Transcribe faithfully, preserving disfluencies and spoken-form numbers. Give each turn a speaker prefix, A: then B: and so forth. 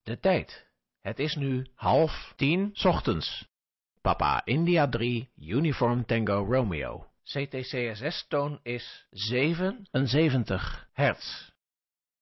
A: De tijd. Het is nu half tien 's ochtends. Papa India drie, Uniform Tango Romeo. C T C S S-toon is zevenenzeventig hertz.